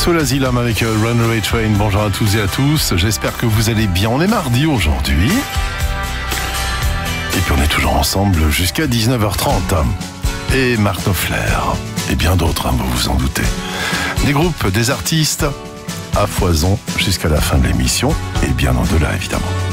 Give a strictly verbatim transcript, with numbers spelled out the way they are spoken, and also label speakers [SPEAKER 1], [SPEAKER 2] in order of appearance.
[SPEAKER 1] Soul Asylum avec Runaway Train. Bonjour à tous et à tous. J'espère que vous allez bien. On est mardi aujourd'hui. Et puis on est toujours ensemble jusqu'à dix-neuf heures trente. Et Marc Knopfler et bien d'autres, hein, vous vous en doutez. Des groupes, des artistes à foison jusqu'à la fin de l'émission et bien au-delà évidemment.